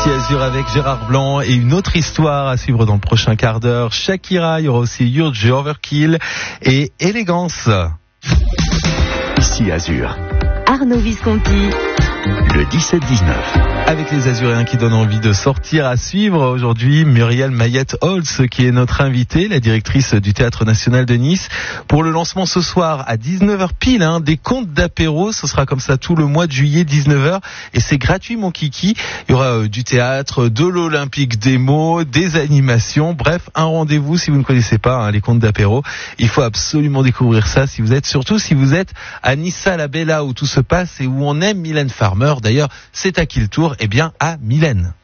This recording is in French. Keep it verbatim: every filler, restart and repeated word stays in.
Ici Azur avec Gérard Blanc et une autre histoire à suivre dans le prochain quart d'heure. Shakira, il y aura aussi Urge, Overkill et Élégance. Ici Azur. Arnaud Visconti. Le dix-sept dix-neuf. Avec les Azuréens qui donnent envie de sortir, à suivre aujourd'hui Muriel Mayette-Holtz qui est notre invitée, la directrice du Théâtre National de Nice, pour le lancement ce soir à dix-neuf heures pile, hein, des contes d'apéro. Ce sera comme ça tout le mois de juillet, dix-neuf heures, et c'est gratuit mon kiki. Il y aura euh, du théâtre, de l'Olympique des mots, des animations, bref, un rendez-vous si vous ne connaissez pas hein, les contes d'apéro. Il faut absolument découvrir ça si vous êtes, surtout si vous êtes à Nissa la Bella où tout se passe et où on aime Mylène Farmer. D'ailleurs, c'est à qui le tour? Eh bien, à Mylène.